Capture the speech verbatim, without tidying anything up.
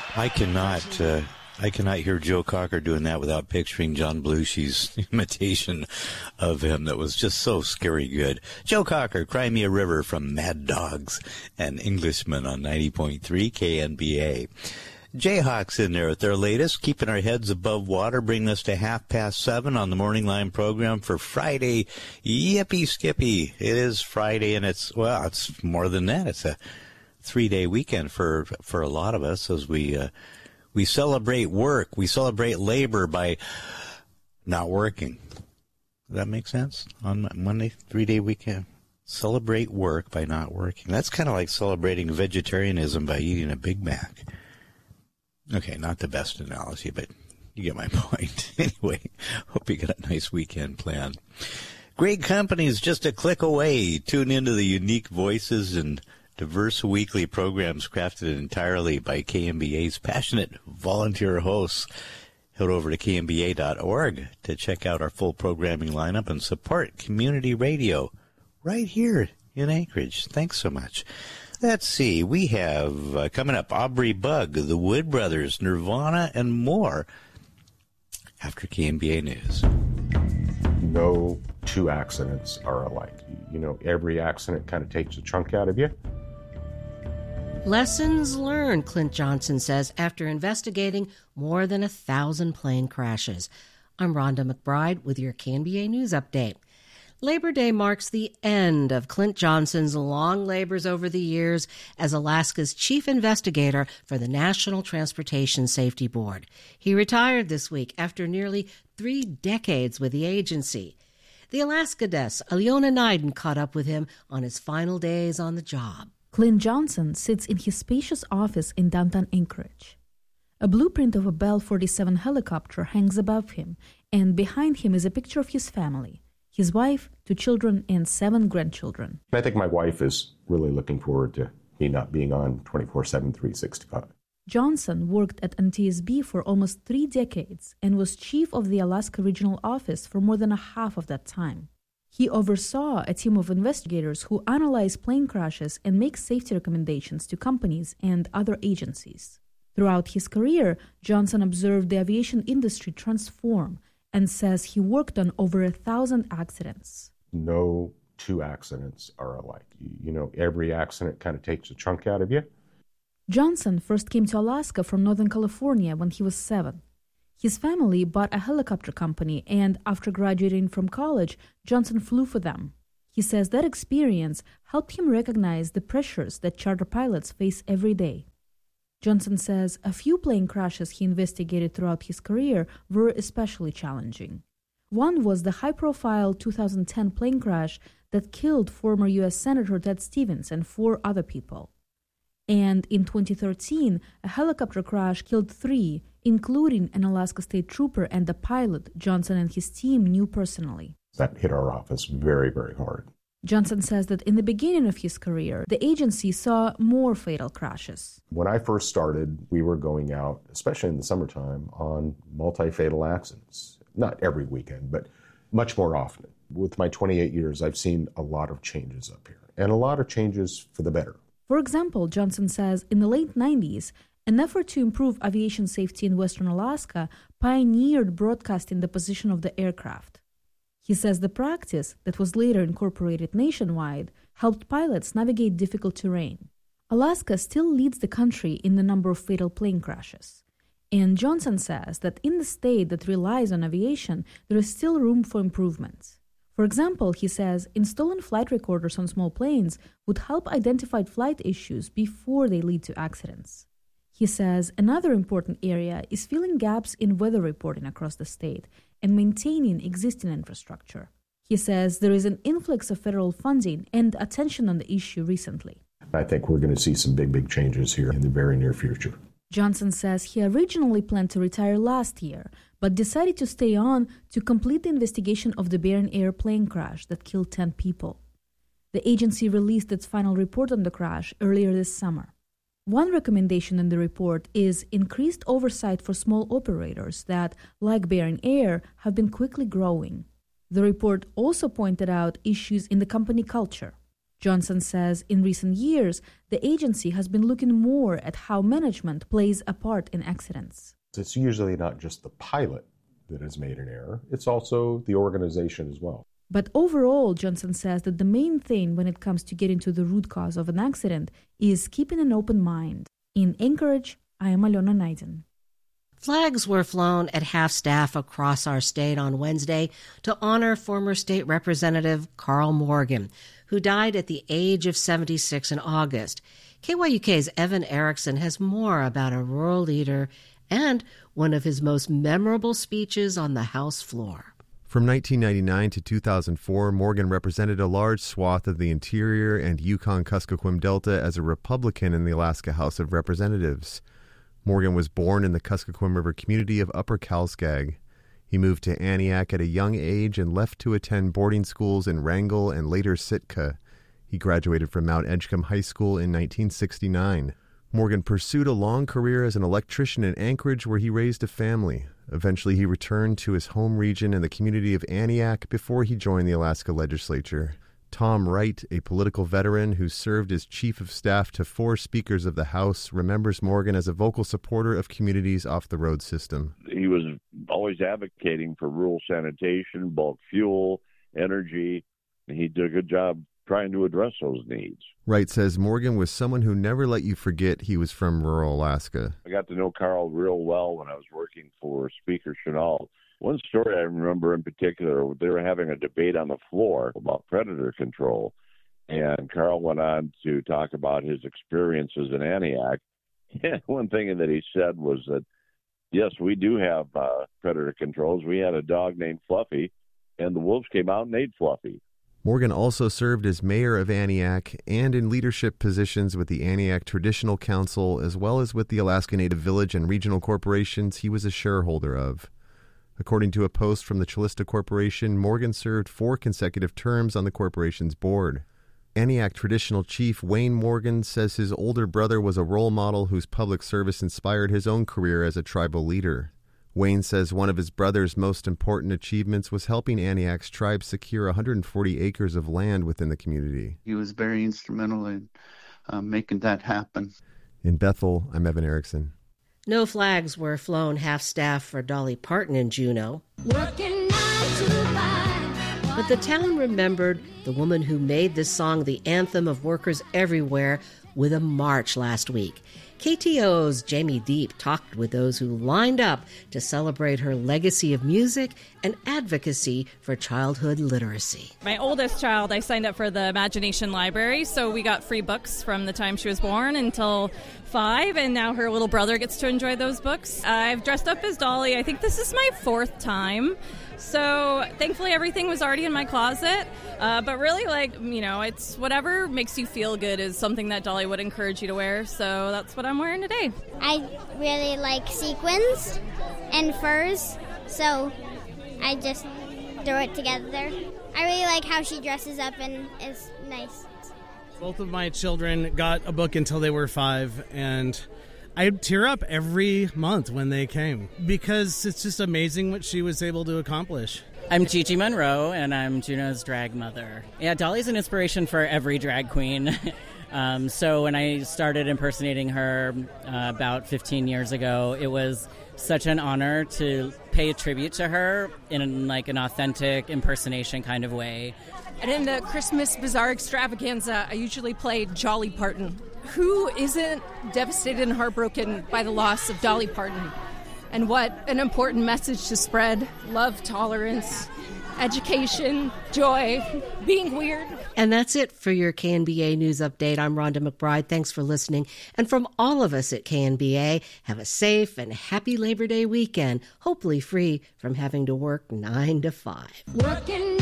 I cannot, uh, I cannot hear Joe Cocker doing that without picturing John Belushi's imitation of him. That was just so scary good. Joe Cocker, Cry Me a River from Mad Dogs and Englishmen on ninety point three K N B A. Jayhawks in there with their latest, keeping our heads above water, bringing us to half past seven on the Morning Line program for Friday. Yippee skippy. It is Friday, and it's, well, it's more than that. It's a three-day weekend for for a lot of us as we uh, we celebrate work. We celebrate labor by not working. Does that make sense? On Monday, three-day weekend, celebrate work by not working. That's kind of like celebrating vegetarianism by eating a Big Mac. Okay, not the best analogy, but you get my point. Anyway, hope you got a nice weekend planned. Great companies just a click away. Tune into the unique voices and diverse weekly programs crafted entirely by K M B A's passionate volunteer hosts. Head over to K M B A dot org to check out our full programming lineup and support community radio right here in Anchorage. Thanks so much. Let's see. We have uh, coming up Aubrey Bug, the Wood Brothers, Nirvana, and more after K M B A News. No two accidents are alike. You know, every accident kind of takes a chunk out of you. Lessons learned, Clint Johnson says, after investigating more than a thousand plane crashes. I'm Rhonda McBride with your K N B A News Update. Labor Day marks the end of Clint Johnson's long labors over the years as Alaska's chief investigator for the National Transportation Safety Board. He retired this week after nearly three decades with the agency. The Alaska desk, Aliona Naiden, caught up with him on his final days on the job. Clint Johnson sits in his spacious office in downtown Anchorage. A blueprint of a Bell forty-seven helicopter hangs above him, and behind him is a picture of his family, his wife, two children, and seven grandchildren. I think my wife is really looking forward to me not being on twenty-four seven, three sixty-five. Johnson worked at N T S B for almost three decades and was chief of the Alaska Regional Office for more than a half of that time. He oversaw a team of investigators who analyze plane crashes and make safety recommendations to companies and other agencies. Throughout his career, Johnson observed the aviation industry transform and says he worked on over a thousand accidents. No two accidents are alike. You know, every accident kind of takes a chunk out of you. Johnson first came to Alaska from Northern California when he was seven. His family bought a helicopter company, and after graduating from college, Johnson flew for them. He says that experience helped him recognize the pressures that charter pilots face every day. Johnson says a few plane crashes he investigated throughout his career were especially challenging. One was the high-profile two thousand ten plane crash that killed former U S Senator Ted Stevens and four other people. And in twenty thirteen, a helicopter crash killed three, including an Alaska State Trooper and a pilot Johnson and his team knew personally. That hit our office very, very hard. Johnson says that in the beginning of his career, the agency saw more fatal crashes. When I first started, we were going out, especially in the summertime, on multi-fatal accidents. Not every weekend, but much more often. With my twenty-eight years, I've seen a lot of changes up here, and a lot of changes for the better. For example, Johnson says in the late nineties, an effort to improve aviation safety in Western Alaska pioneered broadcasting the position of the aircraft. He says the practice, that was later incorporated nationwide, helped pilots navigate difficult terrain. Alaska still leads the country in the number of fatal plane crashes. And Johnson says that in the state that relies on aviation, there is still room for improvements. For example, he says installing flight recorders on small planes would help identify flight issues before they lead to accidents. He says another important area is filling gaps in weather reporting across the state and maintaining existing infrastructure. He says there is an influx of federal funding and attention on the issue recently. I think we're going to see some big, big changes here in the very near future. Johnson says he originally planned to retire last year, but decided to stay on to complete the investigation of the Bering Air plane crash that killed ten people. The agency released its final report on the crash earlier this summer. One recommendation in the report is increased oversight for small operators that, like Bering Air, have been quickly growing. The report also pointed out issues in the company culture. Johnson says in recent years, the agency has been looking more at how management plays a part in accidents. It's usually not just the pilot that has made an error, it's also the organization as well. But overall, Johnson says that the main thing when it comes to getting to the root cause of an accident is keeping an open mind. In Anchorage, I am Alona Naidin. Flags were flown at half-staff across our state on Wednesday to honor former state representative Carl Morgan, who died at the age of seventy-six in August. K Y U K's Evan Erickson has more about a rural leader and one of his most memorable speeches on the House floor. From nineteen ninety-nine to two thousand four, Morgan represented a large swath of the interior and Yukon-Kuskokwim Delta as a Republican in the Alaska House of Representatives. Morgan was born in the Kuskokwim River community of Upper Kalskag. He moved to Aniak at a young age and left to attend boarding schools in Wrangell and later Sitka. He graduated from Mount Edgecombe High School in nineteen sixty-nine. Morgan pursued a long career as an electrician in Anchorage, where he raised a family. Eventually, he returned to his home region in the community of Aniak before he joined the Alaska legislature. Tom Wright, a political veteran who served as chief of staff to four speakers of the House, remembers Morgan as a vocal supporter of communities off the road system. He was always advocating for rural sanitation, bulk fuel, energy. He did a good job trying to address those needs. Wright says Morgan was someone who never let you forget he was from rural Alaska. I got to know Carl real well when I was working for Speaker Chennault. One story I remember in particular, they were having a debate on the floor about predator control, and Carl went on to talk about his experiences in Aniak. And one thing that he said was that, yes, we do have uh, predator controls. We had a dog named Fluffy, and the wolves came out and ate Fluffy. Morgan also served as mayor of Aniak and in leadership positions with the Aniak Traditional Council, as well as with the Alaska Native Village and regional corporations he was a shareholder of. According to a post from the Chilista Corporation, Morgan served four consecutive terms on the corporation's board. Aniak Traditional Chief Wayne Morgan says his older brother was a role model whose public service inspired his own career as a tribal leader. Wayne says one of his brother's most important achievements was helping Aniak's tribe secure one hundred forty acres of land within the community. He was very instrumental in uh, making that happen. In Bethel, I'm Evan Erickson. No flags were flown half-staff for Dolly Parton in Juneau. Working nine to five. But the town remembered the woman who made this song the anthem of workers everywhere with a march last week. K T O O's Jamie Deep talked with those who lined up to celebrate her legacy of music and advocacy for childhood literacy. My oldest child, I signed up for the Imagination Library, so we got free books from the time she was born until five, and now her little brother gets to enjoy those books. I've dressed up as Dolly. I think this is my fourth time. So thankfully everything was already in my closet, uh, but really, like, you know, it's whatever makes you feel good is something that Dolly would encourage you to wear, so that's what I'm wearing today. I really like sequins and furs, so I just throw it together. I really like how she dresses up and is nice. Both of my children got a book until they were five, and I'd tear up every month when they came because it's just amazing what she was able to accomplish. I'm Gigi Monroe, and I'm Juno's drag mother. Yeah, Dolly's an inspiration for every drag queen. um, so when I started impersonating her uh, about fifteen years ago, it was such an honor to pay a tribute to her in like an authentic impersonation kind of way. And in the Christmas Bazaar Extravaganza, I usually play Jolly Parton. Who isn't devastated and heartbroken by the loss of Dolly Parton? And what an important message to spread. Love, tolerance, education, joy, being weird. And that's it for your K N B A News Update. I'm Rhonda McBride. Thanks for listening. And from all of us at K N B A, have a safe and happy Labor Day weekend, hopefully free from having to work nine to five. Working